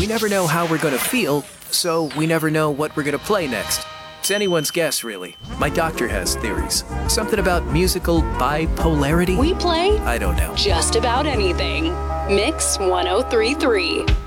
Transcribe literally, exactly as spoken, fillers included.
We never know how we're gonna feel, so we never know what we're gonna play next. It's anyone's guess, really. My doctor has theories. Something about musical bipolarity? We play I don't know. just about anything. Mix one oh three point three.